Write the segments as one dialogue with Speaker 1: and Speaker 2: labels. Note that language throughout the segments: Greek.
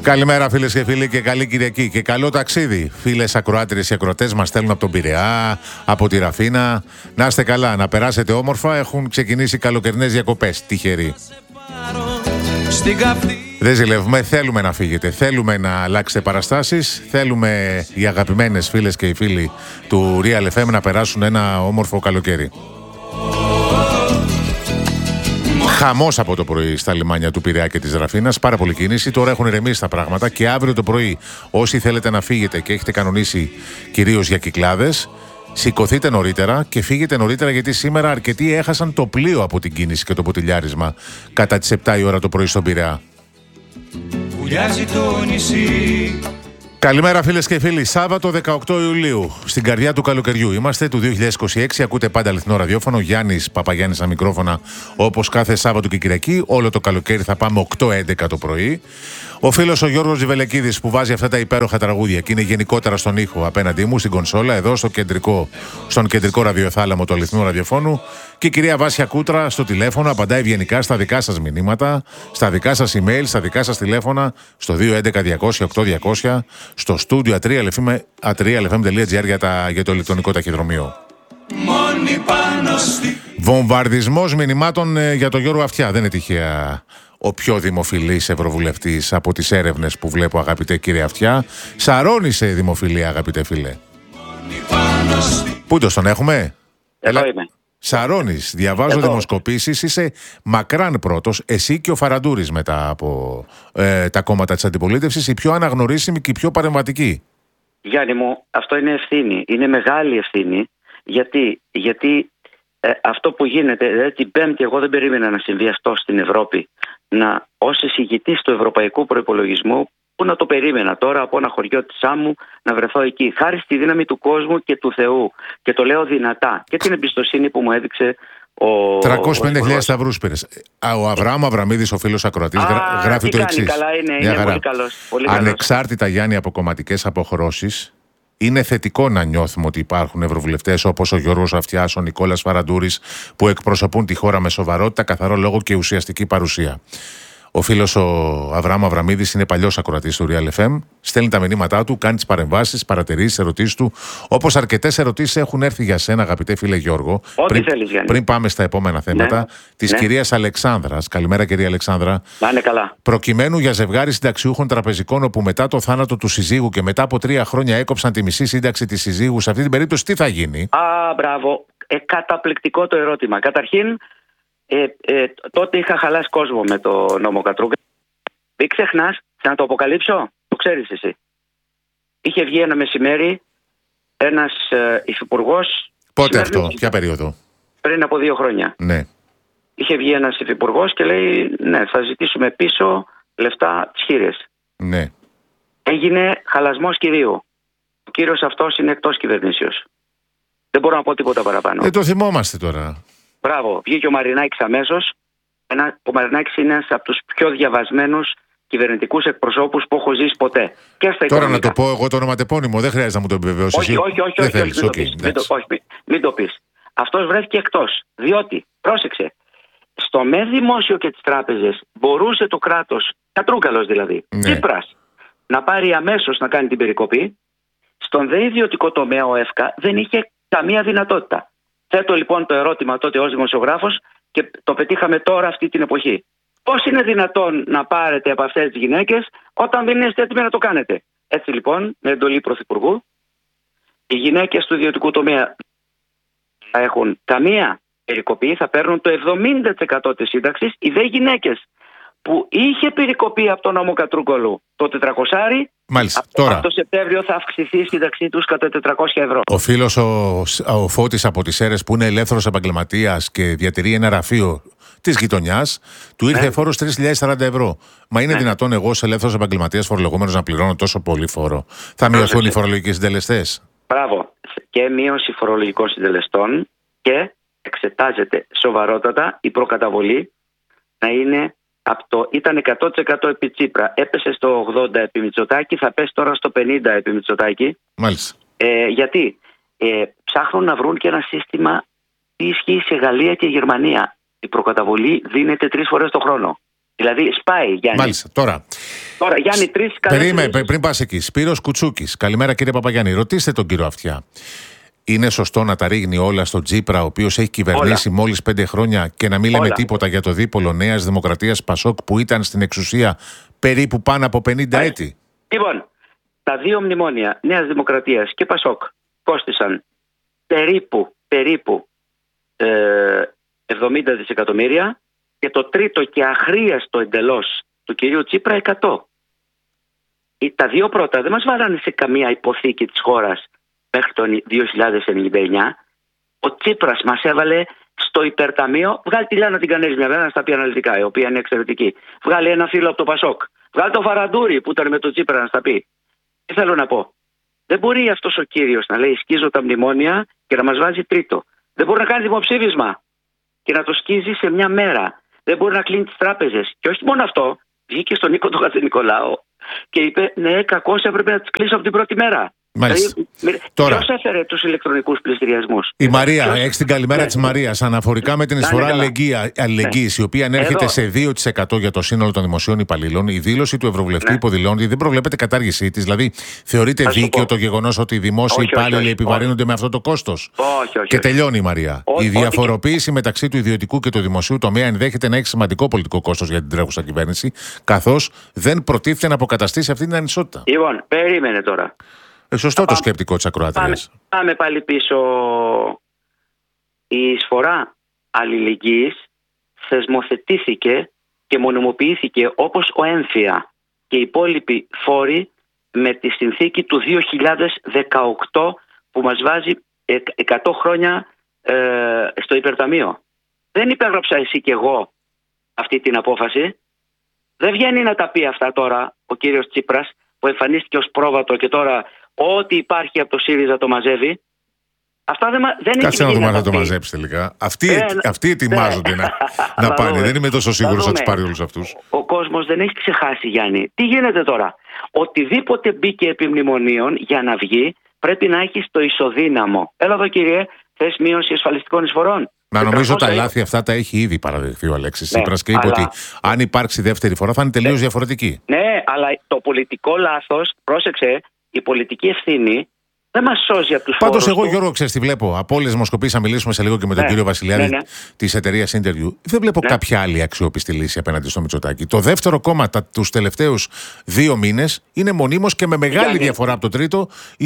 Speaker 1: Καλημέρα φίλες και φίλοι και καλή Κυριακή και καλό ταξίδι. Φίλες ακροάτριες και ακροατές μας στέλνουν από τον Πειραιά, από τη Ραφίνα. Να είστε καλά, να περάσετε όμορφα. Έχουν ξεκινήσει καλοκαιρινές διακοπές. Τυχεροί. Δεν ζηλεύουμε, θέλουμε να φύγετε, θέλουμε να αλλάξετε παραστάσεις, θέλουμε οι αγαπημένες φίλες και οι φίλοι του Real FM να περάσουν ένα όμορφο καλοκαίρι. Χαμός από το πρωί στα λιμάνια του Πειραιά και της Ραφίνας, πάρα πολύ κίνηση. Τώρα έχουν ηρεμήσει τα πράγματα και αύριο το πρωί, όσοι θέλετε να φύγετε και έχετε κανονίσει κυρίως για Κυκλάδες, σηκωθείτε νωρίτερα και φύγετε νωρίτερα, γιατί σήμερα αρκετοί έχασαν το πλοίο από την κίνηση και το ποτηλιάρισμα κατά τις 7 η ώρα το πρωί στον Πειραιά. Καλημέρα φίλες και φίλοι. Σάββατο 18 Ιουλίου, στην καρδιά του καλοκαιριού είμαστε, του 2026. Ακούτε πάντα αληθινό ραδιόφωνο. Γιάννης Παπαγιάννης στα μικρόφωνα, όπως κάθε Σάββατο και Κυριακή. Όλο το καλοκαίρι θα πάμε 8-11 το πρωί. Ο φίλος ο Γιώργος Ζιβελεκίδης που βάζει αυτά τα υπέροχα τραγούδια και είναι γενικότερα στον ήχο απέναντί μου, στην κονσόλα, εδώ στον κεντρικό ραδιοθάλαμο του αληθινού ραδιοφώνου. Και η κυρία Βάσια Κούτρα στο τηλέφωνο απαντάει ευγενικά στα δικά σας μηνύματα, στα δικά σας email, στα δικά σας τηλέφωνα, στο 211-200-8200, στο στούντιο atrialfm.gr για το ηλεκτρονικό ταχυδρομείο. Βομβαρδισμός μηνυμάτων για τον Γιώργο Αυτιά. Δεν είναι τυχαία ο πιο δημοφιλής ευρωβουλευτής από τις έρευνες που βλέπω, αγαπητέ κύριε Αυτιά. Σαρώνησε δημοφιλία, αγαπητέ φίλε. Πού τον έχουμε?
Speaker 2: Εδώ είμαι.
Speaker 1: Σαρώνεις, διαβάζω δημοσκοπήσεις, είσαι μακράν πρώτος, εσύ και ο Φαραντούρης μετά από τα κόμματα της αντιπολίτευσης, η πιο αναγνωρίσιμη και η πιο παρεμβατική.
Speaker 2: Γιάννη μου, αυτό είναι ευθύνη, είναι μεγάλη ευθύνη, γιατί αυτό που γίνεται, δηλαδή την Πέμπτη εγώ δεν περίμενα να συμβεί αυτό στην Ευρώπη, ως εισηγητής του ευρωπαϊκού προϋπολογισμού, που να το περίμενα τώρα από ένα χωριό της Άμμου να βρεθώ εκεί, χάρη στη δύναμη του κόσμου και του Θεού, και το λέω δυνατά, και την εμπιστοσύνη που μου έδειξε ο
Speaker 1: 350.000 σταυρούς πήρες. Ο Αβραάμ Αβραμίδης, ο φίλος ακροατής, γράφει το εξής.
Speaker 2: Καλά είναι πολύ καλός.
Speaker 1: Ανεξάρτητα, Γιάννη, από κομματικές αποχρώσεις, είναι θετικό να νιώθουμε ότι υπάρχουν ευρωβουλευτές όπως ο Γιώργος Αυτιάς, ο Νικόλας Φαραντούρης, που εκπροσωπούν τη χώρα με σοβαρότητα, καθαρό λόγο και ουσιαστική παρουσία. Ο φίλος ο Αβραάμ Αβραμίδης είναι παλιός ακροατής του Real FM. Στέλνει τα μηνύματά του, κάνει τις παρεμβάσεις, παρατηρήσεις, ερωτήσεις του. Όπως αρκετές ερωτήσεις έχουν έρθει για σένα, αγαπητέ φίλε Γιώργο. Πριν πάμε στα επόμενα θέματα, της κυρίας Αλεξάνδρας. Καλημέρα, κυρία Αλεξάνδρα.
Speaker 2: Να είναι καλά.
Speaker 1: Προκειμένου για ζευγάρι συνταξιούχων τραπεζικών, όπου μετά το θάνατο του συζύγου και μετά από 3 χρόνια έκοψαν τη μισή σύνταξη της συζύγου, σε αυτή την περίπτωση τι θα γίνει?
Speaker 2: Μπράβο. Καταπληκτικό το ερώτημα. Καταρχήν, τότε είχα χαλάσει κόσμο με το νόμο Κατρούγκα. Μην ξεχνάς, να το αποκαλύψω, το ξέρεις εσύ. Είχε βγει ένα μεσημέρι ένας υφυπουργός.
Speaker 1: Πότε αυτό, ποια περίοδο?
Speaker 2: Πριν από 2 χρόνια.
Speaker 1: Ναι.
Speaker 2: Είχε βγει ένας υφυπουργός και λέει, ναι, θα ζητήσουμε πίσω λεφτά τις χείρες.
Speaker 1: Ναι.
Speaker 2: Έγινε χαλασμός κυρίου. Ο κύριος αυτός είναι εκτός κυβερνήσεως. Δεν μπορώ να πω τίποτα παραπάνω.
Speaker 1: Το θυμόμαστε τώρα.
Speaker 2: Μπράβο, βγήκε ο Μαρινάκης αμέσως. Ο Μαρινάκης είναι ένας από τους πιο διαβασμένους κυβερνητικούς εκπροσώπους που έχω ζήσει ποτέ. Και στα
Speaker 1: τώρα να το πω εγώ το ονοματεπώνυμο, δεν χρειάζεται να μου το επιβεβαιώσεις.
Speaker 2: Όχι, μην το πεις. Αυτός βρέθηκε εκτός. Διότι, πρόσεξε, στο ΜΕ Δημόσιο και τις τράπεζες μπορούσε το κράτος, Κατρούγκαλος δηλαδή, Τσίπρας, να πάρει αμέσως να κάνει την περικοπή. Στον δε ιδιωτικό τομέα ο ΕΦΚΑ δεν είχε καμία δυνατότητα. Θέτω λοιπόν το ερώτημα τότε ως δημοσιογράφος και το πετύχαμε τώρα αυτή την εποχή. Πώς είναι δυνατόν να πάρετε από αυτές τις γυναίκες όταν δεν είστε έτοιμοι να το κάνετε? Έτσι λοιπόν, με εντολή Πρωθυπουργού, οι γυναίκες του ιδιωτικού τομέα θα έχουν καμία περικοπή, θα παίρνουν το 70% της σύνταξης. Οι δε γυναίκες που είχε περικοπεί από τον νόμο Κατρούγκαλου το 400, από το Σεπτέμβριο θα αυξηθεί η σύνταξή τους κατά 400 ευρώ.
Speaker 1: Ο φίλος ο Φώτης από τις Σέρρες, που είναι ελεύθερος επαγγελματίας και διατηρεί ένα γραφείο της γειτονιάς, του ήρθε φόρος 3.040 ευρώ. Μα είναι δυνατόν εγώ, ως ελεύθερος επαγγελματίας φορολογούμενος, να πληρώνω τόσο πολύ φόρο? Θα μειωθούν οι φορολογικοί συντελεστές?
Speaker 2: Μπράβο. Και μείωση φορολογικών συντελεστών, και εξετάζεται σοβαρότατα η προκαταβολή να είναι. Ήταν 100% επί Τσίπρα, έπεσε στο 80% επί Μητσοτάκη, θα πέσει τώρα στο 50% επί Μητσοτάκη.
Speaker 1: Μάλιστα.
Speaker 2: Γιατί ψάχνουν να βρουν και ένα σύστημα που ισχύει σε Γαλλία και Γερμανία. Η προκαταβολή δίνεται 3 φορές το χρόνο. Δηλαδή σπάει, Γιάννη.
Speaker 1: Μάλιστα. Τώρα,
Speaker 2: Τώρα, Γιάννη, τρεις καλές.
Speaker 1: Πριν πας εκεί, Σπύρος Κουτσούκης. Καλημέρα, κύριε Παπαγιάννη. Ρωτήστε τον κύριο Αυτιά. Είναι σωστό να τα ρίχνει όλα στον Τσίπρα, ο οποίος έχει κυβερνήσει μόλις 5 χρόνια, και να μην λέμε τίποτα για το δίπολο Νέας Δημοκρατίας Πασόκ που ήταν στην εξουσία περίπου πάνω από 50 έτη?
Speaker 2: Λοιπόν, τα δύο μνημόνια Νέας Δημοκρατίας και Πασόκ κόστησαν περίπου 70 δισεκατομμύρια, και το τρίτο και αχρίαστο εντελώς του κυρίου Τσίπρα 100. Τα δύο πρώτα δεν μας βάλανε σε καμία υποθήκη της χώρας μέχρι το 2099. Ο Τσίπρας μας έβαλε στο υπερταμείο. Βγάλει τη Λιάννα την Κανέζη μια μέρα να στα πει αναλυτικά, η οποία είναι εξαιρετική. Βγάλει ένα φίλο από το Πασόκ. Βγάλει το Φαραντούρη που ήταν με τον Τσίπρα να στα πει. Τι θέλω να πω? Δεν μπορεί αυτός ο κύριος να λέει σκίζω τα μνημόνια και να μας βάζει τρίτο. Δεν μπορεί να κάνει δημοψήφισμα και να το σκίζει σε μια μέρα. Δεν μπορεί να κλείνει τις τράπεζες. Και όχι μόνο αυτό, βγήκε στον Νίκο τον Χατζηνικολάου και είπε ναι, κακώς έπρεπε να τις κλείσω από την πρώτη μέρα.
Speaker 1: Μάλιστα. Τώρα,
Speaker 2: ποιος έφερε τους ηλεκτρονικούς πληστηριασμούς?
Speaker 1: Η Μαρία, έχεις την καλημέρα της Μαρίας. Αναφορικά με την εισφορά αλληλεγγύης, η οποία ανέρχεται σε 2% για το σύνολο των δημοσίων υπαλλήλων, η δήλωση του Ευρωβουλευτή υποδηλώνει ότι δεν προβλέπεται κατάργησή της. Δηλαδή, θεωρείται δίκαιο το γεγονός ότι οι δημόσιοι υπάλληλοι επιβαρύνονται με αυτό το κόστος?
Speaker 2: Όχι.
Speaker 1: Και τελειώνει η Μαρία. Η διαφοροποίηση μεταξύ του ιδιωτικού και του δημοσίου τομέα ενδέχεται να έχει σημαντικό πολιτικό κόστος για την τρέχουσα κυβέρνηση, καθώς δεν προτίθεται να αποκαταστήσει αυτή την ανισότητα.
Speaker 2: Λοιπόν, περίμενε τώρα.
Speaker 1: Σωστό το σκεπτικό της ακροάτριας.
Speaker 2: Πάμε πάλι πίσω. Η εισφορά αλληλεγγύης θεσμοθετήθηκε και μονιμοποιήθηκε όπως ο έμφυα και οι υπόλοιποι φόροι με τη συνθήκη του 2018 που μας βάζει 100 χρόνια στο υπερταμείο. Δεν υπέγραψα εσύ και εγώ αυτή την απόφαση. Δεν βγαίνει να τα πει αυτά τώρα ο κύριος Τσίπρας που εμφανίστηκε ως πρόβατο και τώρα ό,τι υπάρχει από το ΣΥΡΙΖΑ το μαζεύει. Αυτά δεν έχει.
Speaker 1: Κάτσε να δούμε αν θα το μαζέψει τελικά. Αυτοί ετοιμάζονται να πάνε. Δεν είμαι τόσο σίγουρος ότι τους πάρει όλους αυτούς.
Speaker 2: Ο κόσμος δεν έχει ξεχάσει, Γιάννη. Τι γίνεται τώρα? Οτιδήποτε μπήκε επί μνημονίων για να βγει πρέπει να έχει το ισοδύναμο. Έλα εδώ, κύριε, θες μείωση ασφαλιστικών εισφορών?
Speaker 1: Να νομίζω τα λάθη αυτά τα έχει ήδη παραδεχθεί ο Αλέξης Τσίπρας και είπε ότι αν υπάρξει δεύτερη φορά θα είναι τελείως διαφορετική.
Speaker 2: Ναι, αλλά το πολιτικό λάθος, πρόσεξε, η πολιτική ευθύνη δεν μας σώζει από τους φόρους.
Speaker 1: Πάντως, εγώ, Γιώργο, ξέρεις τι βλέπω? Από όλες τις δημοσκοπήσεις, θα μιλήσουμε σε λίγο και με τον κύριο Βασιλιάδη της εταιρείας Interview. Δεν βλέπω κάποια άλλη αξιόπιστη λύση απέναντι στο Μητσοτάκη. Το δεύτερο κόμμα τους τελευταίους 2 μήνες είναι μονίμως και με μεγάλη διαφορά από το τρίτο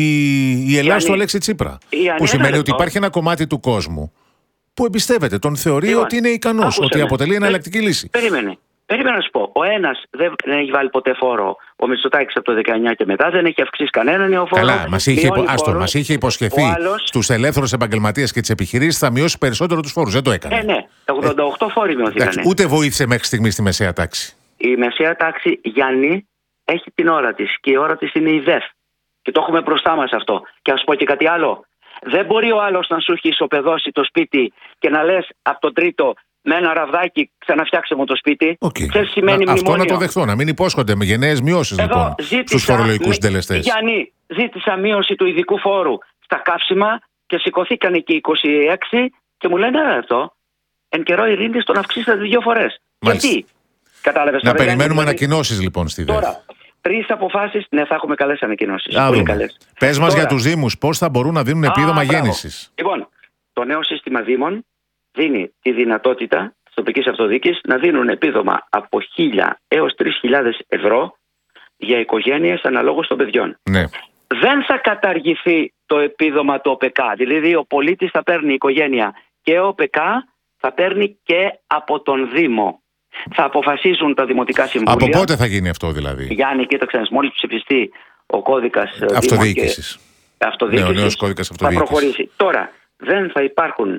Speaker 1: η Ελλάδα του Αλέξη Τσίπρα. Που σημαίνει ότι υπάρχει ένα κομμάτι του κόσμου που εμπιστεύεται, τον θεωρεί ότι είναι ικανός, ότι αποτελεί εναλλακτική λύση.
Speaker 2: Περίμενα να σου πω. Ο ένας δεν έχει βάλει ποτέ φόρο. Ο Μητσοτάκης από το 19 και μετά δεν έχει αυξήσει κανένα νέο φόρο.
Speaker 1: Καλά, μας είχε υποσχεθεί στους ελεύθερους επαγγελματίες και τις επιχειρήσεις θα μειώσει περισσότερο τους φόρους. Δεν το έκανε.
Speaker 2: Ναι. 88 φόροι μειωθήκανε.
Speaker 1: Ούτε βοήθησε μέχρι στιγμής τη μεσαία τάξη.
Speaker 2: Η μεσαία τάξη, Γιάννη, έχει την ώρα της. Και η ώρα της είναι η ΔΕΦ. Και το έχουμε μπροστά μας αυτό. Και να σου πω και κάτι άλλο. Δεν μπορεί ο άλλος να σου έχει ισοπεδώσει το σπίτι και να λες από τον τρίτο με ένα ραβδάκι ξαναφτιάξε μου το σπίτι.
Speaker 1: Αυτό να το δεχθώ, να μην υπόσχονται με γενναίες μειώσεις λοιπόν στους φορολογικούς συντελεστές.
Speaker 2: Γιάννη, ζήτησα μείωση του ειδικού φόρου στα καύσιμα και σηκωθήκανε και 26 και μου λένε αυτό. Εν καιρό ειρήνης τον αυξήσατε 2 φορές. Γιατί? Κατάλαβες?
Speaker 1: Να περιμένουμε ανακοινώσεις λοιπόν στη ΔΕΦ.
Speaker 2: Τώρα, 3 αποφάσεις, ναι, θα έχουμε καλές ανακοινώσεις.
Speaker 1: Πες μας για τους Δήμους, πώς θα μπορούν να δίνουν επίδομα γέννησης.
Speaker 2: Λοιπόν, το νέο σύστημα Δήμων δίνει τη δυνατότητα της τοπικής αυτοδιοίκησης να δίνουν επίδομα από 1.000 έως 3.000 ευρώ για οικογένειες αναλόγως των παιδιών.
Speaker 1: Ναι.
Speaker 2: Δεν θα καταργηθεί το επίδομα του ΟΠΕΚΑ. Δηλαδή ο πολίτης θα παίρνει οικογένεια και ο ΟΠΕΚΑ θα παίρνει και από τον Δήμο. Θα αποφασίζουν τα δημοτικά συμβούλια.
Speaker 1: Από πότε θα γίνει αυτό δηλαδή?
Speaker 2: Γιάννη, κοίταξε, μόλις ψηφιστεί ο κώδικας
Speaker 1: αυτοδιοίκησης. Ναι, ο νέος κώδικας αυτοδιοίκησης.
Speaker 2: Θα προχωρήσει. Τώρα, δεν θα υπάρχουν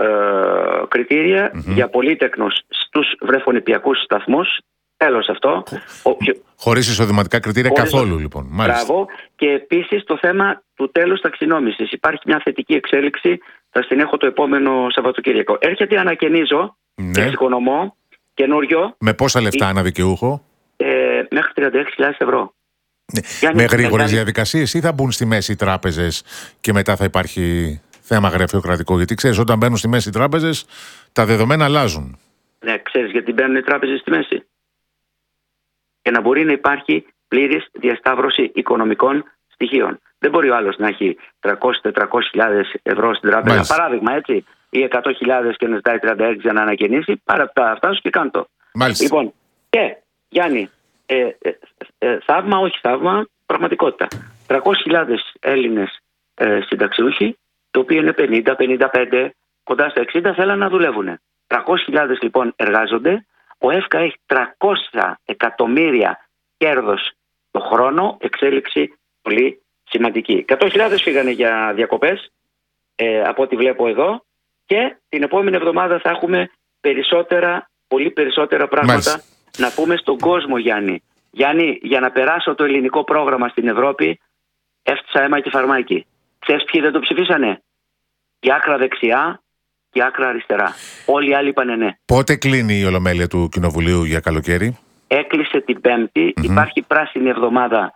Speaker 2: κριτήρια για πολύτεκνους στους βρεφονιπιακούς σταθμούς. Τέλος αυτό.
Speaker 1: Χωρίς εισοδηματικά κριτήρια καθόλου λοιπόν.
Speaker 2: Μπράβο. Και επίσης το θέμα του τέλους ταξινόμησης. Υπάρχει μια θετική εξέλιξη. Θα την έχω το επόμενο Σαββατοκύριακο. Έρχεται η ανακαινίζω και εξοικονομώ καινούριο.
Speaker 1: Με πόσα λεφτά αναδικαιούχο?
Speaker 2: Μέχρι 36.000 ευρώ.
Speaker 1: Με γρήγορες διαδικασίες ή θα μπουν στη μέση οι τράπεζες και μετά θα υπάρχει θέμα γραφειοκρατικό? Γιατί ξέρεις, όταν μπαίνουν στη μέση οι τράπεζες, τα δεδομένα αλλάζουν.
Speaker 2: Ναι, ξέρεις γιατί μπαίνουν οι τράπεζες στη μέση? και να μπορεί να υπάρχει πλήρης διασταύρωση οικονομικών στοιχείων. Δεν μπορεί ο άλλος να έχει 300-400.000 ευρώ στην τράπεζα.
Speaker 1: Μάλιστα.
Speaker 2: Παράδειγμα, έτσι, ή 100.000 και να ζητάει 36 για να ανακαινήσει. Πάρε αυτά σου και κάνε το.
Speaker 1: Μάλιστα.
Speaker 2: Λοιπόν, και Γιάννη, θαύμα, όχι θαύμα, πραγματικότητα. 300.000 Έλληνες συνταξιούχοι, το οποίο είναι 50-55, κοντά στα 60, θέλουν να δουλεύουν. 300.000 λοιπόν εργάζονται. Ο ΕΦΚΑ έχει 300 εκατομμύρια κέρδος το χρόνο, εξέλιξη πολύ σημαντική. 100.000 φύγανε για διακοπές, από ό,τι βλέπω εδώ, και την επόμενη εβδομάδα θα έχουμε πολύ περισσότερα πράγματα. Μάλιστα. Να πούμε στον κόσμο, Γιάννη. Γιάννη, για να περάσω το ελληνικό πρόγραμμα στην Ευρώπη, έφτιασα αίμα και φαρμάκι. Ξέρεις ποιοι δεν το ψηφίσανε? Η άκρα δεξιά και η άκρα αριστερά. Όλοι οι άλλοι είπανε ναι.
Speaker 1: Πότε κλείνει η Ολομέλεια του Κοινοβουλίου για καλοκαίρι?
Speaker 2: Έκλεισε την Πέμπτη. Υπάρχει πράσινη εβδομάδα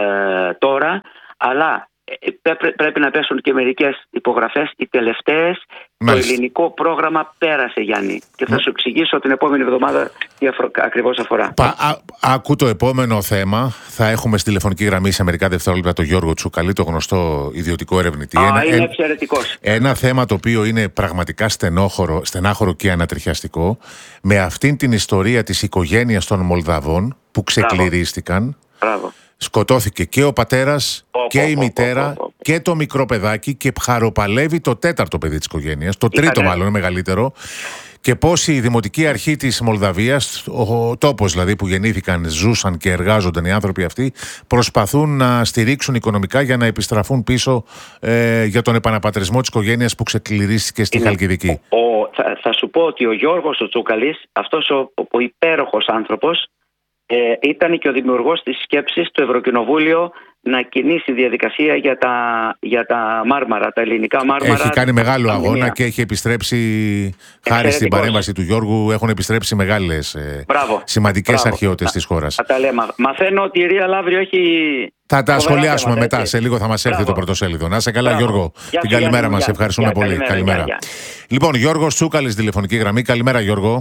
Speaker 2: τώρα, αλλά πρέπει να πέσουν και μερικές υπογραφές. Οι τελευταίες. Μάλιστα. Το ελληνικό πρόγραμμα πέρασε, Γιάννη. Και θα σου εξηγήσω την επόμενη εβδομάδα τι ακριβώς αφορά.
Speaker 1: Άκου το επόμενο θέμα. Θα έχουμε στη τηλεφωνική γραμμή σε μερικά δευτερόλεπτα τον Γιώργο Τσούκαλη, το γνωστό ιδιωτικό ερευνητή.
Speaker 2: Είναι εξαιρετικός.
Speaker 1: Ένα θέμα το οποίο είναι πραγματικά στενάχωρο και ανατριχιαστικό, με αυτήν την ιστορία της οικογένειας των Μολδαβών που ξεκληρίστηκαν.
Speaker 2: Μπράβο.
Speaker 1: Σκοτώθηκε και ο πατέρας και η μητέρα και το μικρό παιδάκι, και χαροπαλεύει το τέταρτο παιδί της οικογένειας, το τρίτο μάλλον, μεγαλύτερο. Και πώς η Δημοτική Αρχή της Μολδαβίας, ο τόπος δηλαδή που γεννήθηκαν, ζούσαν και εργάζονταν οι άνθρωποι αυτοί, προσπαθούν να στηρίξουν οικονομικά για να επιστραφούν πίσω για τον επαναπατρισμό της οικογένειας που ξεκληρίστηκε στη Χαλκιδική.
Speaker 2: Θα σου πω ότι ο Γιώργος ο Τσούκαλης, αυτός ο υπέροχος άνθρωπος, ήταν και ο δημιουργός της σκέψης του Ευρωκοινοβούλιο να κινήσει διαδικασία για τα Μάρμαρα, τα ελληνικά Μάρμαρα.
Speaker 1: Έχει κάνει μεγάλο αγώνα και έχει επιστρέψει, χάρη στην παρέμβαση του Γιώργου, έχουν επιστρέψει μεγάλες σημαντικές αρχαιότητες της χώρας.
Speaker 2: Τα λέμε. Μαθαίνω ότι η Real αύριο έχει...
Speaker 1: Θα τα σχολιάσουμε μετά, σε λίγο θα μας έρθει το πρωτοσέλιδο. Να είσαι καλά, Γιώργο. Την καλημέρα μας, ευχαριστούμε πολύ. Καλημέρα. Λοιπόν, Γιώργος Τσούκαλης, τηλεφωνική γραμμή. Καλημέρα, Γιώργο.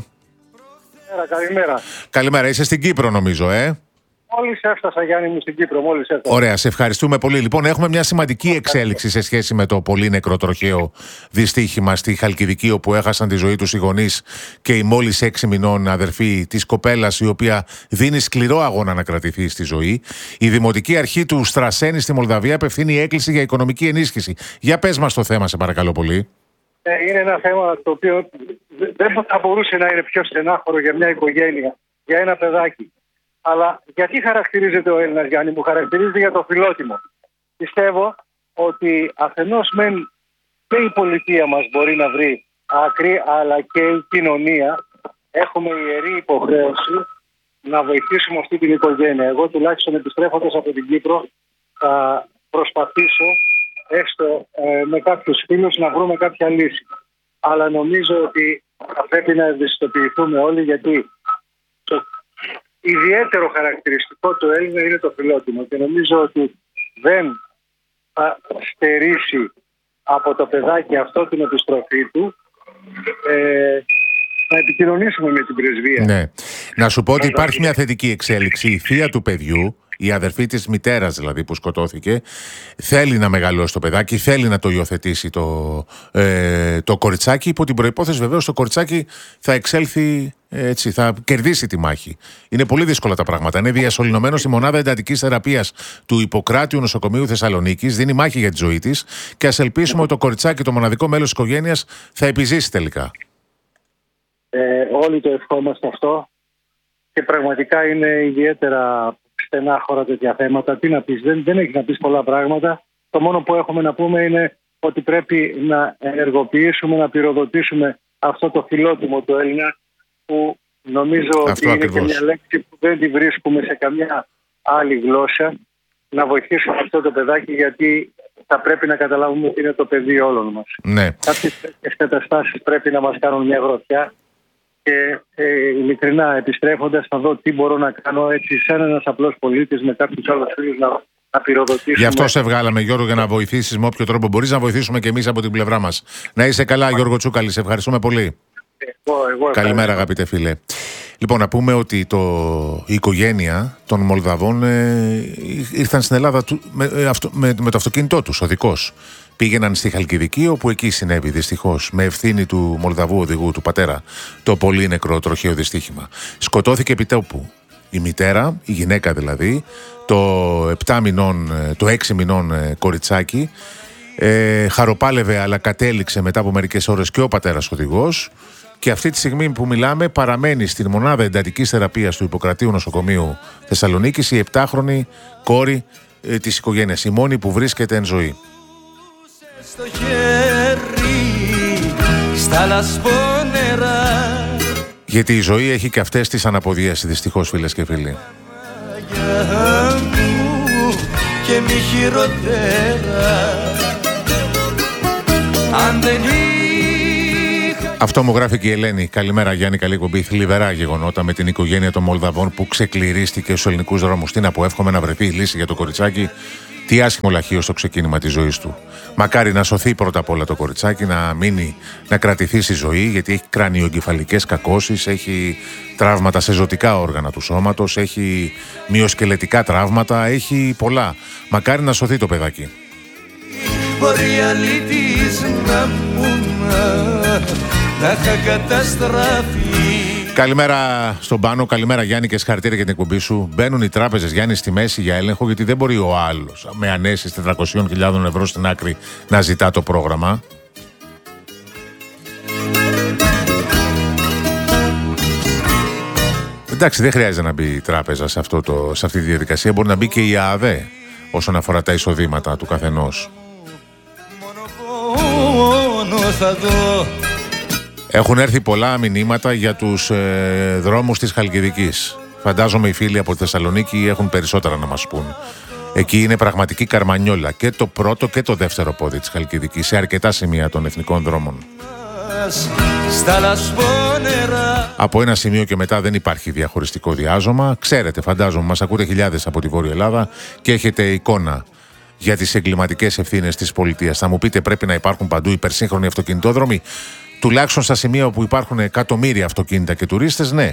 Speaker 3: Καλημέρα.
Speaker 1: Καλημέρα, είσαι στην Κύπρο νομίζω,
Speaker 3: Μόλις έφτασα, Γιάννη μου, στην Κύπρο, μόλις έφτασα.
Speaker 1: Ωραία, σε ευχαριστούμε πολύ. Λοιπόν, έχουμε μια σημαντική εξέλιξη σε σχέση με το πολύ νεκροτροχαίο δυστύχημα στη Χαλκιδική, όπου έχασαν τη ζωή τους οι γονείς και η μόλις 6 μηνών αδερφή της κοπέλας, η οποία δίνει σκληρό αγώνα να κρατηθεί στη ζωή. Η Δημοτική Αρχή του Στρασένη στη Μολδαβία απευθύνει έκκληση για οικονομική ενίσχυση. Για πες μας το θέμα, σε παρακαλώ πολύ.
Speaker 3: Είναι ένα θέμα το οποίο δεν θα μπορούσε να είναι πιο στενάχωρο για μια οικογένεια, για ένα παιδάκι. Αλλά γιατί χαρακτηρίζεται ο Έλληνας, Γιάννη μου? Χαρακτηρίζεται για το φιλότιμο. Πιστεύω ότι αφενός μεν και η πολιτεία μας μπορεί να βρει άκρη, αλλά και η κοινωνία έχουμε ιερή υποχρέωση να βοηθήσουμε αυτή την οικογένεια. Εγώ τουλάχιστον επιστρέφοντας από την Κύπρο θα προσπαθήσω έστω με κάποιους φίλους να βρούμε κάποια λύση. Αλλά νομίζω ότι θα πρέπει να ευαισθητοποιηθούμε όλοι, γιατί το ιδιαίτερο χαρακτηριστικό του Έλληνα είναι το φιλότιμο, και νομίζω ότι δεν θα στερήσει από το παιδάκι αυτό την επιστροφή του. Να επικοινωνήσουμε με την πρεσβεία.
Speaker 1: Ναι. Να σου πω ότι υπάρχει μια θετική εξέλιξη. Η θεία του παιδιού, η αδερφή της μητέρας δηλαδή που σκοτώθηκε, θέλει να μεγαλώσει το παιδάκι, θέλει να το υιοθετήσει το κοριτσάκι, υπό την προϋπόθεση βεβαίως το κοριτσάκι θα εξέλθει έτσι, θα κερδίσει τη μάχη. Είναι πολύ δύσκολα τα πράγματα. Είναι διασωληνωμένο στη μονάδα εντατικής θεραπείας του Ιπποκράτειου Νοσοκομείου Θεσσαλονίκης, δίνει μάχη για τη ζωή της, και ας ελπίσουμε ότι το κοριτσάκι, το μοναδικό μέλος της οικογένειας, θα επιζήσει τελικά.
Speaker 3: Όλοι το ευχόμαστε αυτό, και πραγματικά είναι ιδιαίτερα στενάχωρα τέτοια θέματα. Τι να πεις, δεν έχει να πεις πολλά πράγματα. Το μόνο που έχουμε να πούμε είναι ότι πρέπει να ενεργοποιήσουμε, να πυροδοτήσουμε αυτό το φιλότιμο του Έλληνα, που νομίζω αυτό ότι είναι ακριβώς. Και μια λέξη που δεν τη βρίσκουμε σε καμιά άλλη γλώσσα. Να βοηθήσουμε αυτό το παιδάκι, γιατί θα πρέπει να καταλάβουμε ότι είναι το παιδί όλων μας.
Speaker 1: Ναι.
Speaker 3: Κάποιες τέτοιες καταστάσεις πρέπει να μας κάνουν μια γροθιά, και ειλικρινά επιστρέφοντας θα δω τι μπορώ να κάνω έτσι σαν ένας απλός πολίτης με κάποιους άλλους φίλους να πυροδοτήσουμε.
Speaker 1: Γι' αυτό σε βγάλαμε, Γιώργο, για να βοηθήσεις με όποιο τρόπο μπορείς, να βοηθήσουμε και εμείς από την πλευρά μας. Να είσαι καλά, Γιώργο Τσούκαλη, σε ευχαριστούμε πολύ.
Speaker 3: Εγώ
Speaker 1: καλημέρα, αγαπητέ φίλε. Λοιπόν, να πούμε ότι η οικογένεια των Μολδαβών ήρθαν στην Ελλάδα με το αυτοκίνητό τους, οδικός. Πήγαιναν στη Χαλκιδική, όπου εκεί συνέβη δυστυχώς με ευθύνη του Μολδαβού οδηγού, του πατέρα, το πολύ νεκρό τροχαίο δυστύχημα. Σκοτώθηκε επί τόπου η μητέρα, η γυναίκα δηλαδή, το 6 μηνών κοριτσάκι. Χαροπάλευε, αλλά κατέληξε μετά από μερικές ώρες και ο πατέρας οδηγός. Και αυτή τη στιγμή που μιλάμε παραμένει στην μονάδα εντατικής θεραπείας του Ιπποκρατείου Νοσοκομείου Θεσσαλονίκης η 7χρονη κόρη της οικογένειας, η μόνη που βρίσκεται εν ζωή.
Speaker 4: Στο χέρι, στα λασπόνερα.
Speaker 1: Γιατί η ζωή έχει και αυτές τις αναποδιές, δυστυχώς, φίλες και φίλοι.
Speaker 4: Και μη χειρότερα, αν δεν
Speaker 1: Αυτό μου γράφει και η Ελένη. Καλημέρα, Γιάννη, καλή εκπομπή. Θλιβερά γεγονότα με την οικογένεια των Μολδαβών που ξεκληρίστηκε στους ελληνικούς δρόμους. Τι να πω, εύχομαι να βρεθεί η λύση για το κοριτσάκι. Τι άσχημο λαχείο στο ξεκίνημα της ζωής του. Μακάρι να σωθεί πρώτα απ' όλα το κοριτσάκι, να μείνει, να κρατηθεί στη ζωή, γιατί έχει κρανιογκεφαλικές κακώσεις, έχει τραύματα σε ζωτικά όργανα του σώματος, έχει μυοσκελετικά τραύματα, έχει πολλά. Μακάρι να σωθεί το παιδάκι.
Speaker 4: μπορεί αλήτης να μου να είχα καταστραφεί.
Speaker 1: Καλημέρα στον Πάνο, καλημέρα Γιάννη και συγχαρητήρια για την εκπομπή σου. Μπαίνουν οι τράπεζες, Γιάννη, στη μέση για έλεγχο, γιατί δεν μπορεί ο άλλος με ανέσεις 400.000 ευρώ στην άκρη να ζητά το πρόγραμμα. Εντάξει, δεν χρειάζεται να μπει η τράπεζα σε αυτή τη διαδικασία. Μπορεί να μπει και η ΑΑΔΕ όσον αφορά τα εισοδήματα του καθενός. Έχουν έρθει πολλά μηνύματα για τους δρόμους της Χαλκιδικής. Φαντάζομαι οι φίλοι από τη Θεσσαλονίκη έχουν περισσότερα να μας πούν. Εκεί είναι πραγματική καρμανιόλα και το πρώτο και το δεύτερο πόδι της Χαλκιδικής σε αρκετά σημεία των εθνικών δρόμων. Από ένα σημείο και μετά δεν υπάρχει διαχωριστικό διάζωμα. Ξέρετε, φαντάζομαι, μας ακούτε χιλιάδες από τη Βόρεια Ελλάδα και έχετε εικόνα για τις εγκληματικές ευθύνες της πολιτείας. Θα μου πείτε, πρέπει να υπάρχουν παντού υπερσύγχρονοι αυτοκινητόδρομοι, τουλάχιστον στα σημεία όπου υπάρχουν εκατομμύρια αυτοκίνητα και τουρίστες, ναι.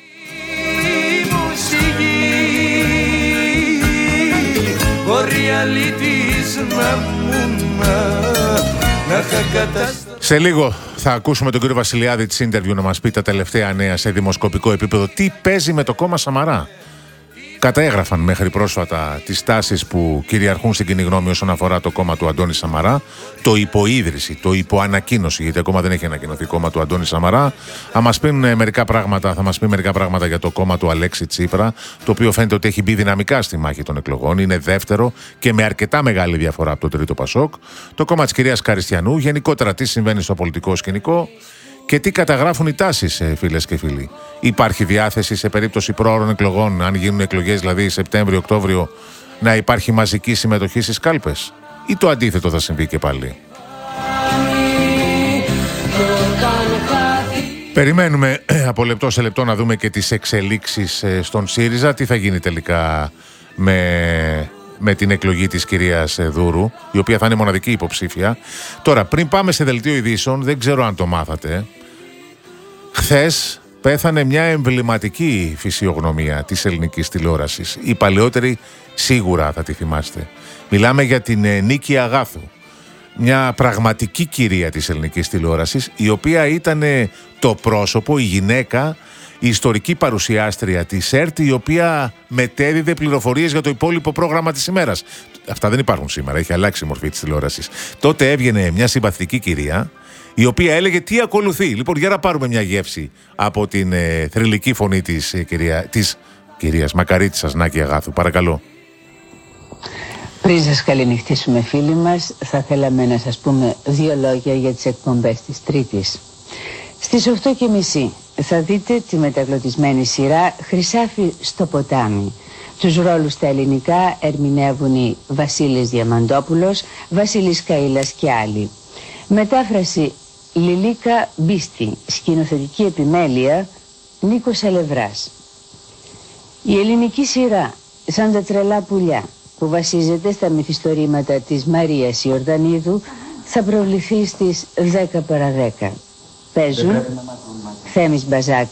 Speaker 1: Σε λίγο θα ακούσουμε τον κύριο Βασιλιάδη της Interview να μας πει τα τελευταία νέα σε δημοσκοπικό επίπεδο. Τι παίζει με το κόμμα Σαμαρά. Καταέγραφαν μέχρι πρόσφατα τις τάσεις που κυριαρχούν στην κοινή γνώμη όσον αφορά το κόμμα του Αντώνη Σαμαρά, το υποίδρυση, το υποανακοίνωση, γιατί ακόμα δεν έχει ανακοινωθεί κόμμα του Αντώνη Σαμαρά. Θα μας πει μερικά πράγματα για το κόμμα του Αλέξη Τσίπρα, το οποίο φαίνεται ότι έχει μπει δυναμικά στη μάχη των εκλογών, είναι δεύτερο και με αρκετά μεγάλη διαφορά από το τρίτο Πασόκ. Το κόμμα της κυρίας Καριστιανού, γενικότερα τι συμβαίνει στο πολιτικό σκηνικό. Και τι καταγράφουν οι τάσεις, φίλες και φίλοι. Υπάρχει διάθεση σε περίπτωση προώρων εκλογών, αν γίνουν εκλογές δηλαδή Σεπτέμβριο-Οκτώβριο, να υπάρχει μαζική συμμετοχή στις κάλπες, ή το αντίθετο θα συμβεί και πάλι? Περιμένουμε από λεπτό σε λεπτό να δούμε και τις εξελίξεις στον ΣΥΡΙΖΑ. Τι θα γίνει τελικά με την εκλογή της κυρίας Δούρου, η οποία θα είναι μοναδική υποψήφια. Τώρα, πριν πάμε σε δελτίο ειδήσεων, δεν ξέρω αν το μάθατε, χθες πέθανε μια εμβληματική φυσιογνωμία της ελληνικής τηλεόρασης. Οι παλαιότεροι σίγουρα θα τη θυμάστε. Μιλάμε για την Νίκη Αγάθου, μια πραγματική κυρία της ελληνικής τηλεόρασης, η οποία ήταν το πρόσωπο, η γυναίκα, η ιστορική παρουσιάστρια της ΕΡΤ, η οποία μετέδιδε πληροφορίες για το υπόλοιπο πρόγραμμα της ημέρας. Αυτά δεν υπάρχουν σήμερα, έχει αλλάξει η μορφή της τηλεόρασης. Τότε έβγαινε μια συμπαθητική κυρία, η οποία έλεγε τι ακολουθεί. Λοιπόν, για να πάρουμε μια γεύση από την θρυλική φωνή της κυρίας Μακαρίτισσας Νάκη Αγάθου. Παρακαλώ.
Speaker 5: Πριν σας καληνυχτήσουμε, φίλοι μας, θα θέλαμε να σας πούμε δύο λόγια για τις εκπομπές της Τρίτης. Στις 8:30 θα δείτε τη μεταγλωτισμένη σειρά «Χρυσάφι στο ποτάμι». Τους ρόλους στα ελληνικά ερμηνεύουν οι Βασίλης Διαμαντόπουλος, Βασίλης Καΐλας και άλλοι. Μετάφραση Λιλίκα Μπίστη, σκηνοθετική επιμέλεια Νίκος Αλευράς. Η ελληνική σειρά «Σαν τα τρελά πουλιά», που βασίζεται στα μυθιστορήματα της Μαρίας Ιορδανίδου, θα προβληθεί στις 10 παρά 10. Παίζουν Θέμης Μπαζάκα,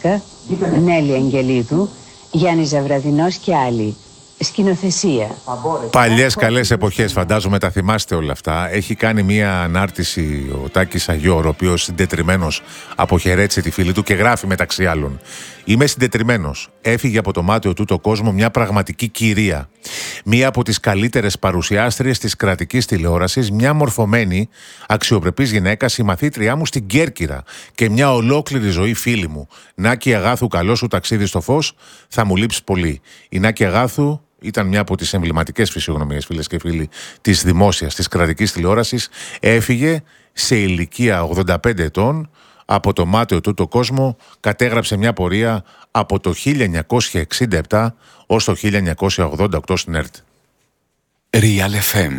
Speaker 5: Νέλη Αγγελίδου, Γιάννης Ζαβραδινός και άλλοι. Σκηνοθεσία.
Speaker 1: Παλιές καλές εποχές, φαντάζομαι τα θυμάστε όλα αυτά. Έχει κάνει μια ανάρτηση ο Τάκης Αγιώρ, ο οποίος συντετριμμένος αποχαιρέτησε τη φίλη του και γράφει μεταξύ άλλων: «Είμαι συντετριμμένος. Έφυγε από το μάτιο του το κόσμο μια πραγματική κυρία. Μία από τις καλύτερες παρουσιάστριες της κρατικής τηλεόρασης, μια μορφωμένη, αξιοπρεπής γυναίκα, συμμαθήτριά μου στην Κέρκυρα και μια ολόκληρη ζωή φίλη μου. Νάκη Αγάθου, καλό σου ταξίδι στο φως, θα μου λείψει πολύ». Η Νάκη Αγάθου ήταν μια από τις εμβληματικές φυσιογνωμίες, φίλες και φίλοι, της δημόσιας, της κρατικής τηλεόρασης. Έφυγε σε ηλικία 85 ετών από το μάτιο του το κόσμο, κατέγραψε μια πορεία από το 1967 ως το 1988 στην ΕΡΤ.
Speaker 6: Real FM.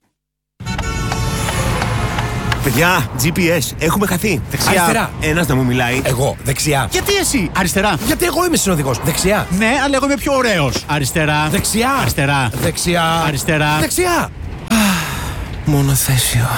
Speaker 7: Παιδιά, GPS, έχουμε χαθεί. Δεξιά.
Speaker 8: Αριστερά.
Speaker 7: Ένας να μου μιλάει.
Speaker 8: Εγώ, δεξιά.
Speaker 7: Γιατί εσύ?
Speaker 8: Αριστερά.
Speaker 7: Γιατί εγώ είμαι συνοδηγός. Δεξιά.
Speaker 8: Ναι, αλλά εγώ είμαι πιο ωραίος. Αριστερά.
Speaker 7: Δεξιά.
Speaker 8: Αριστερά.
Speaker 7: Δεξιά.
Speaker 8: Αριστερά.
Speaker 7: Δεξιά. Μονοθέσιο.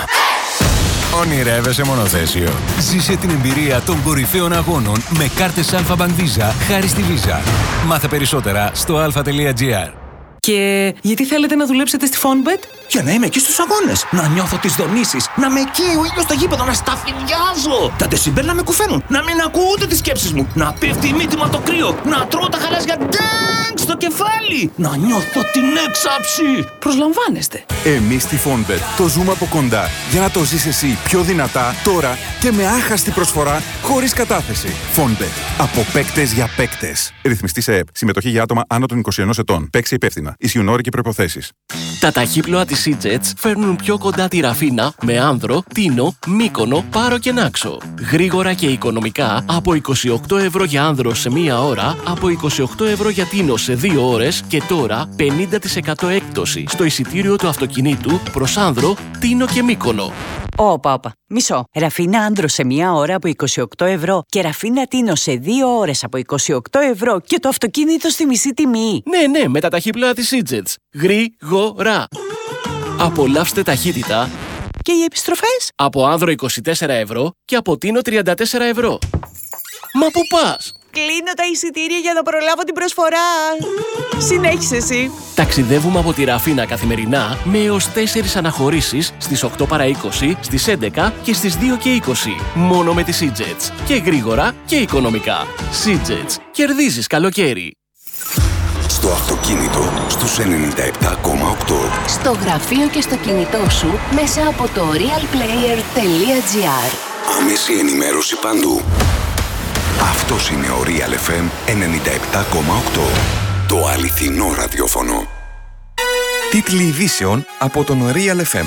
Speaker 6: Ονειρεύεσαι μονοθέσιο. Ζήσε την εμπειρία των κορυφαίων αγώνων με κάρτες Alpha Bank Visa χάρη στη Visa. Μάθε περισσότερα στο alpha.gr.
Speaker 9: Και γιατί θέλετε να δουλέψετε στη Fonbet?
Speaker 7: Για να είμαι εκεί στους αγώνες. Να νιώθω τις δονήσεις. Να με εκεί ο ήλιος στο γήπεδο. Να σταφυλιάζω. Τα τεσιμπέλ να με κουφαίνουν. Να μην ακούω ούτε τις σκέψεις μου. Να πέφτει η μύτη μου από το κρύο. Να τρώω τα χαλάζια ντάγκ στο κεφάλι. Να νιώθω την έξαψη.
Speaker 9: Προσλαμβάνεστε.
Speaker 6: Εμείς στη Fonbet το ζούμε από κοντά για να το ζεις εσύ πιο δυνατά τώρα και με άχαστη προσφορά χωρίς κατάθεση. Fonbet. Από παίκτες για παίκτες. Ρυθμιστή σε ΕΕΠ. Συμμετοχή για άτομα άνω των 21 ετών. Παίξει υπεύθυνα. Ισχύουν όροι και προϋποθέσεις.
Speaker 10: Τα ταχύπλοα της Seajets φέρνουν πιο κοντά τη Ραφίνα με Άνδρο, Τίνο, Μύκονο, Πάρο και Νάξο. Γρήγορα και οικονομικά από 28 ευρώ για Άνδρο σε μία ώρα, από 28 ευρώ για Τίνο σε 2 ώρες και τώρα 50% έκπτωση στο εισιτήριο του αυτοκινήτου προς Άνδρο, Τίνο και Μύκονο.
Speaker 11: Όπα. Μισό. Ραφίνα Άνδρο σε 1 ώρα από 28 ευρώ και Ραφίνα Τίνο σε 2 ώρες από 28 ευρώ και το αυτοκίνητο στη μισή τιμή.
Speaker 10: Ναι, με τα ταχύπλοα της Seajets. Γρήγορα. Απολαύστε ταχύτητα.
Speaker 11: Και οι επιστροφές?
Speaker 10: Από Άνδρο 24 ευρώ και από Τίνο 34 ευρώ. Μα πού πας?
Speaker 11: Κλείνω τα εισιτήρια για να προλάβω την προσφορά. Συνέχισε εσύ.
Speaker 10: Ταξιδεύουμε από τη Ραφίνα καθημερινά με έως 4 αναχωρήσεις στις 8 παρά 20, στις 11 και στις 2 και 20. Μόνο με τη Seajets. Και γρήγορα και οικονομικά. Seajets. Κερδίζεις καλοκαίρι.
Speaker 6: Στο αυτοκίνητο στους 97,8.
Speaker 12: Στο γραφείο και στο κινητό σου μέσα από το realplayer.gr.
Speaker 6: Άμεση ενημέρωση παντού. Αυτός είναι ο Real FM 97,8. Το αληθινό ραδιόφωνο.
Speaker 13: Τίτλοι ειδήσεων από τον Real FM.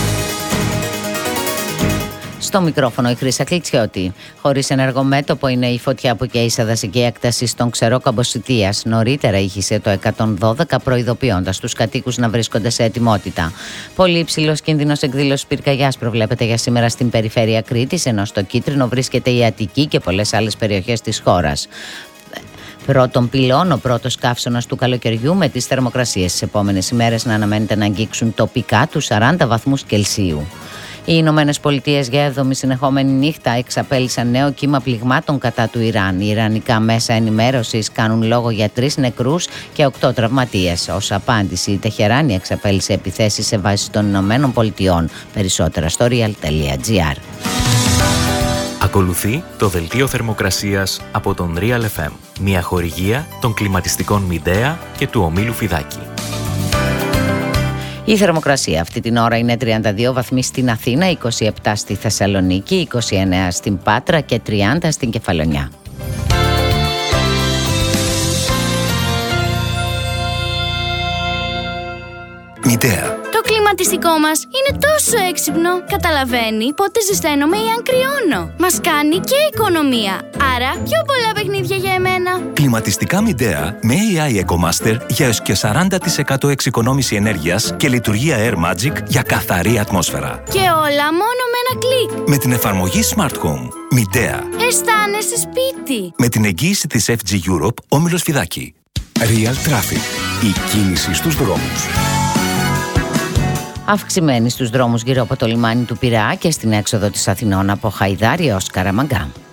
Speaker 14: Στο μικρόφωνο η Χρύσα Κλιτσιώτη. Χωρίς ενεργό μέτωπο είναι η φωτιά που καίει σε δασική έκταση στον Ξερόκαμπο Σιτίας. Νωρίτερα ήχησε το 112 προειδοποιώντας τους κατοίκους να βρίσκονται σε ετοιμότητα. Πολύ υψηλός κίνδυνος εκδήλωσης πυρκαγιάς προβλέπεται για σήμερα στην περιφέρεια Κρήτης, ενώ στο κίτρινο βρίσκεται η Αττική και πολλές άλλες περιοχές της χώρας. Πρώτον πυλών, ο πρώτος καύσωνας του καλοκαιριού, με τις θερμοκρασίες τις επόμενες ημέρες να αναμένεται να αγγίξουν τοπικά τους 40 βαθμούς Κελσίου. Οι Ηνωμένες Πολιτείες για 7η συνεχόμενη νύχτα εξαπέλυσαν νέο κύμα πληγμάτων κατά του Ιράν. Οι ιρανικά μέσα ενημέρωσης κάνουν λόγο για 3 νεκρούς και 8 τραυματίες. Ως απάντηση, η Τεχεράνη εξαπέλυσε επιθέσεις σε βάσεις των Ηνωμένων Πολιτειών. Περισσότερα στο real.gr.
Speaker 15: Ακολουθεί το δελτίο θερμοκρασίας από τον Real FM. Μια χορηγία των κλιματιστικών Μιντέα και του ομίλου Φιδάκη.
Speaker 14: Η θερμοκρασία αυτή την ώρα είναι 32 βαθμοί στην Αθήνα, 27 στη Θεσσαλονίκη, 29 στην Πάτρα και 30 στην Κεφαλονιά.
Speaker 13: Μιντέα.
Speaker 16: Το κλιματιστικό μας είναι τόσο έξυπνο. Καταλαβαίνει πότε ζεσταίνομαι ή αν κρυώνω. Μας κάνει και οικονομία. Άρα πιο πολλά παιχνίδια για εμένα.
Speaker 13: Κλιματιστικά Μιντέα με AI EcoMaster για έως και 40% εξοικονόμηση ενέργειας και λειτουργία Air Magic για καθαρή ατμόσφαιρα.
Speaker 16: Και όλα μόνο με ένα κλικ.
Speaker 13: Με την εφαρμογή Smart Home. Μιντέα.
Speaker 16: Αισθάνεσαι σπίτι.
Speaker 13: Με την εγγύηση της FG Europe, όμιλος Φιδάκη.
Speaker 6: Real Traffic. Η κίνηση στους δρόμους.
Speaker 14: Αυξημένη στους δρόμους γύρω από το λιμάνι του Πειραιά και στην έξοδο της Αθηνών από Χαϊδάρη έως Καραμαγκά.